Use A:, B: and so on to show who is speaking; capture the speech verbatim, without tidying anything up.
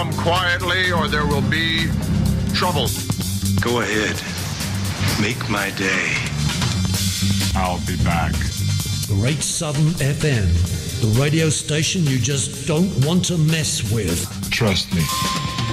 A: come quietly or there will be trouble.
B: Go ahead. Make my day.
C: I'll be back.
D: Great Southern F M, the radio station you just don't want to mess with.
C: Trust me.